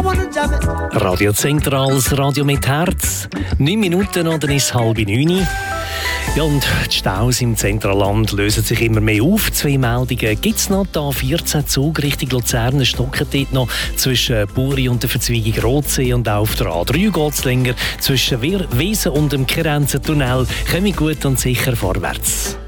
Radio Zentral, das Radio mit Herz. 9 Minuten und dann ist es 8:30. Ja, und die Staus im Zentralland lösen sich immer mehr auf. 2 Meldungen gibt es noch. Da 14 Zug Richtung Luzern stocken dort noch zwischen Buri und der Verzweigung Rotsee. Und auch auf der A3 geht es länger zwischen Wesen und dem Kerenzer Tunnel. Kommen gut und sicher vorwärts.